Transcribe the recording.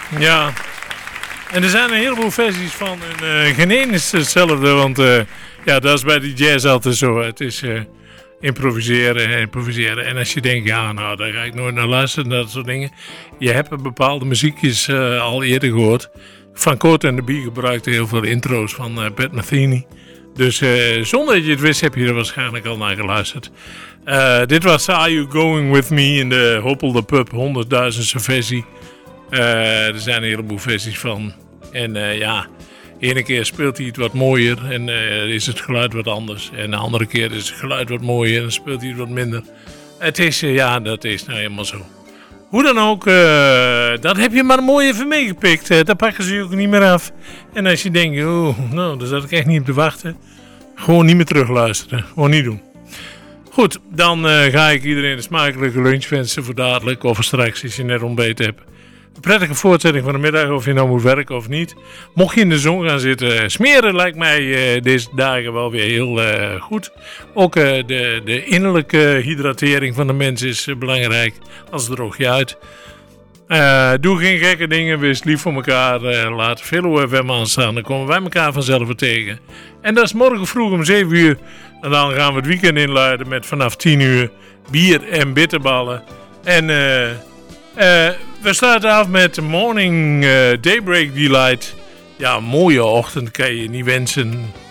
Ja. En er zijn een heleboel versies van. En geen één is hetzelfde. Want ja, dat is bij die jazz altijd zo. Het is improviseren. En als je denkt, ja, nou, daar ga ik nooit naar luisteren. Dat soort dingen. Je hebt bepaalde muziekjes al eerder gehoord. Van Court and the Bee gebruikte heel veel intro's van Pat Metheny. Dus zonder dat je het wist, heb je er waarschijnlijk al naar geluisterd. Dit was Are You Going With Me in de Hoppel de Pub 100.000ste versie. Er zijn een heleboel versies van. En ja, de ene keer speelt hij het wat mooier en is het geluid wat anders. En de andere keer is het geluid wat mooier en speelt hij het wat minder. Het is, ja, dat is nou helemaal zo. Hoe dan ook, dat heb je maar mooi even meegepikt. Dat pakken ze je ook niet meer af. En als je denkt, oh, nou, daar zat ik echt niet op te wachten. Gewoon niet meer terugluisteren. Gewoon niet doen. Goed, dan ga ik iedereen een smakelijke lunch wensen voor dadelijk. Of straks als je net ontbeten hebt. Een prettige voortzetting van de middag, of je nou moet werken of niet. Mocht je in de zon gaan zitten, smeren lijkt mij deze dagen wel weer heel goed. Ook de innerlijke hydratering van de mens is belangrijk. Als droog je uit. Doe geen gekke dingen, wees lief voor elkaar. Laat veel FM aanstaan, dan komen wij elkaar vanzelf weer tegen. En dat is morgen vroeg om 7 uur. En dan gaan we het weekend inluiden met vanaf 10 uur bier en bitterballen. En we starten af met Morning Daybreak Delight. Ja, een mooie ochtend kan je niet wensen.